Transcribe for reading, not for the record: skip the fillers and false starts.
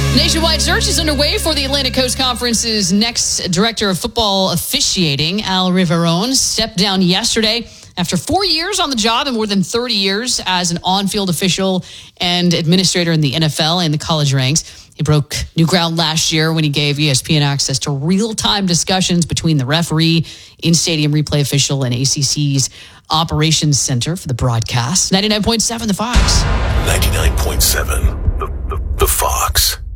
Nationwide search is underway for the Atlantic Coast Conference's next director of football officiating. Al Riveron stepped down yesterday after 4 years on the job and more than 30 years as an on-field official and administrator in the NFL and the college ranks. He broke new ground last year when he gave ESPN access to real-time discussions between the referee, in-stadium replay official, and ACC's Operations Center for the broadcast. 99.7 The Fox. 99.7 The Fox.